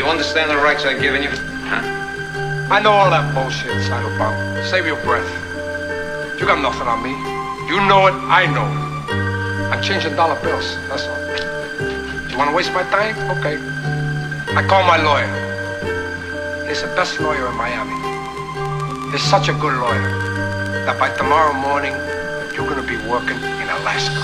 You understand the rights I've given you? Huh? I know all that bullshit, Saddlebound. Save your breath. You got nothing on me. You know it, I know it. I'm changing dollar bills, that's all. You wanna waste my time? Okay. I call my lawyer. He's the best lawyer in Miami. He's such a good lawyer that by tomorrow morning, you're gonna be working in Alaska.